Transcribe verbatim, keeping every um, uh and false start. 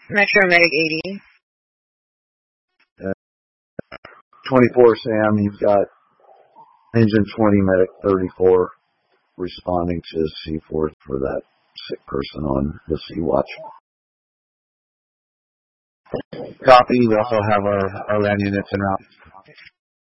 Metro Medic eighty. Uh, twenty-four Sam, you've got Engine twenty Medic thirty-four responding to C four for that sick person on the Sea Watch. Copy. We also have our, our land units en route.